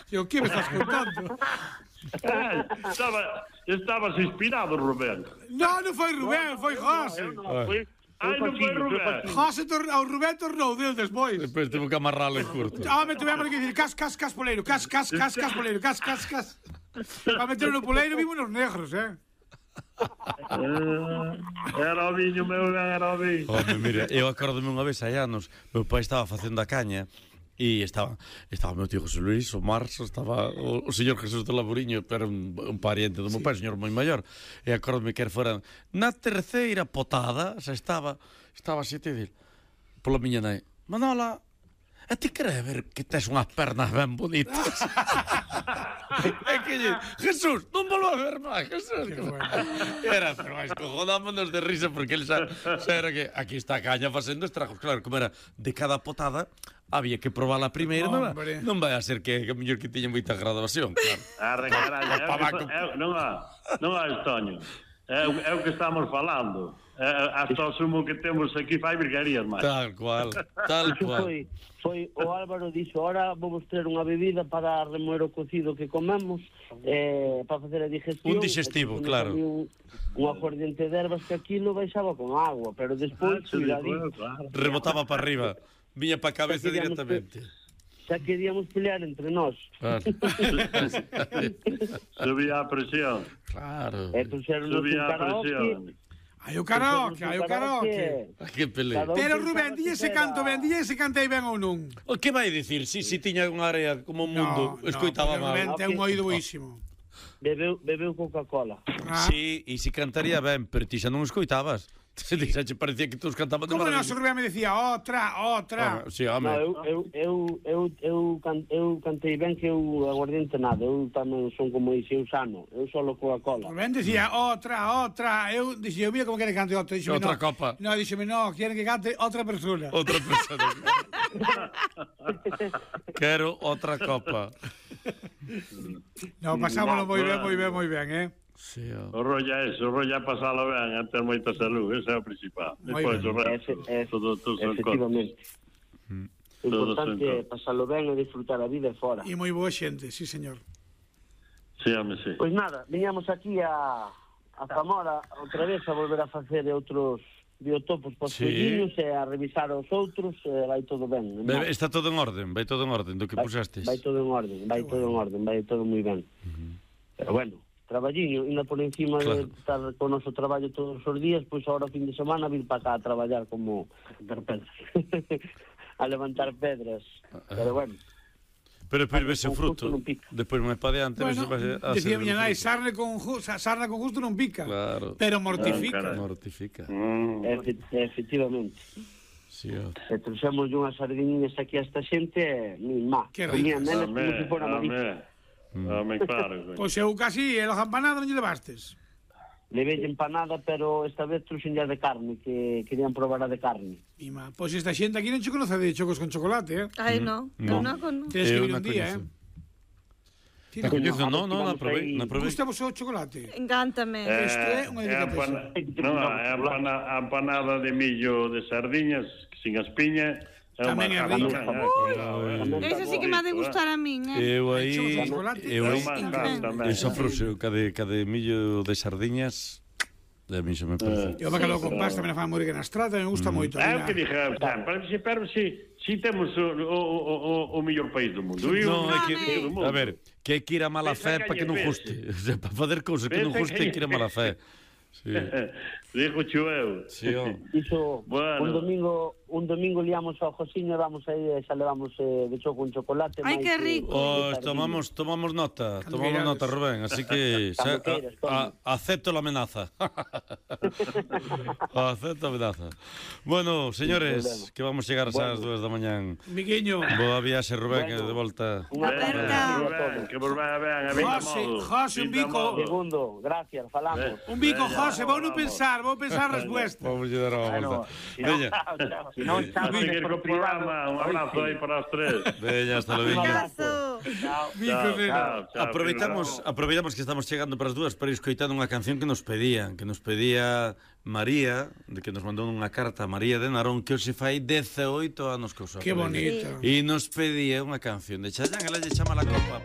Digo, ¿qué me estás contando? Estabas inspirado, Rubén. No, non foi Rubén, foi José. Ai, non foi Rubén. José, o Rubén tornou del despois. Despois temos que amarralo en curto. Home, tivemos que dicir cas poleiro, cas poleiro, cas. Para meter no poleiro vimos nos negros, Era o viño, meu ben, era o viño. Home, mira, eu acordome unha vez hai anos, meu pai estaba facendo a caña e estaba o meu tío José Luis, o Marzo, estaba o señor Jesús de Laboriño, pero un pariente do meu pai, señor moi maior, e acordome que foran na terceira potada, xa estaba así te dir, pola miña nai, Manola, a ti queres ver que tes unhas pernas ben bonitas? É que Jesús, non volvo a ver máis, Jesús. Era, pero máis cojonámonos de risa porque ele xa era que aquí está a caña facendo estragos. Claro, como era de cada potada, había que probar a primeira, non vai a ser que a mellor que tiña moita graduación, claro. Non há estoño. É o que estamos falando. Hasta o sumo que temos aquí fai virgarías máis. Tal cual. Foi o Álvaro dixo, ahora vamos ter unha bebida para remoer o cocido que comemos, para facer a digestión. Un digestivo, claro. Un acordiente de ervas que aquilo baixaba con agua, pero despois rebotaba para arriba, viña para a cabeza directamente. Xa queríamos pelear entre nós. Claro. Subía a presión. Claro. Subía a presión. Hai o karaoke. Que pelea. Pero Rubén, dille se cantei ben ou non. O que vai dicir? Si tiña unha área como o mundo, escoitaba mal. Rubén ten un oído boísimo. Bebeu Coca-Cola. Sí, e si cantaría ben, pero ti xa non escoitabas. Xa che parecía que todos cantaban de maravilla. Como non, Rubén me decía, outra. Sí, home. Eu cantei ben que eu aguardiente nada. Eu tamén son como dixe, eu sano. Eu solo Coca-Cola. Rubén decía, outra. Eu dixo, eu mira como quere cante outra. Outra copa. No, dixeme, no, quieren que cante outra persona. Outra persona. Quero outra copa. No, pasámoslo moi ben, Sí, o rolla pasalo ben, a ter moita salud, ese é o principal. Despois o resto, todo efectivamente. O importante é pasalo ben e disfrutar a vida fora. E moi boa xente, sí, señor. Sí, home, sí. Pois nada, viñamos aquí a Zamora outra vez a volver a facer outros biotopos para os polliños e a revisar os outros, vai todo ben. Está todo en orden, vai todo en orden do que pusestes. Vai todo en orden, vai todo moi ben. Pero bueno, traballiño, ainda por encima de estar con o noso traballo todos os días, pois agora o fin de semana vir para cá a traballar como a levantar pedras. Pero bueno. Pero vese o fruto. Despois máis para diante, bueno, decía miña nai, sarna con gusto non pica, claro. Pero mortifica. Efectivamente. Sí, e trouxemos unhas sardiñas aquí a esta xente, min má. Que rico. Como se fora marido. Claro. Pois eu casi, a empanada non lle levastes. Levei empanada, pero esta vez trouxenlle de carne, que querían probar a de carne. Mima, pois esta xente aquí non che conoce de chocos con chocolate, Ai, non, eu non conoce. Tens que vir un día, La coñezo, non, la probei. Gusta vos o chocolate? Encántame. Isto é unha delicatessen. Non, a empanada de millo de sardiñas, sin espiña. Tamén é rica. Esa sí que me ha de gustar a min, Eu aí só frouxo cada millo de sardiñas. A mí xa me parece. Eu bacalao con pasta, me la fan moi rica na estrada, me gusta moito. É o que dije, pero si temos o mellor país do mundo. Non, a ver, que hai que ir a mala fe para que non guste. Para fazer cousas que non guste hai que ir a mala fe. Digo eu. Iso, un domingo liamos ao Josiño e vamos aí e xa levamos de choco con chocolate. Ai, que rico. Tomamos nota, Rubén, así que acepto la amenaza. Acepto a amenaza. Bueno, señores, que vamos chegar ás 2 da mañán. Miquiño. Boa viaxe, Rubén, de volta. Unha aperta. Que volver a ver, a vida modo. José, un bico. Segundo, gracias, falamos. Un bico, José, vou pensar a respuesta. Vamos a dar a volta. Veña. Seguir co programa, un abrazo aí para os tres. Veña, hasta luego. Aproveitamos que estamos chegando para as dúas para ir escoitando unha canción que nos pedía María, de que nos mandou unha carta, María de Narón, que hoxe fai 18 anos que os Que bonito. E nos pedía unha canción de Chayanne, ela lle chama La Copa.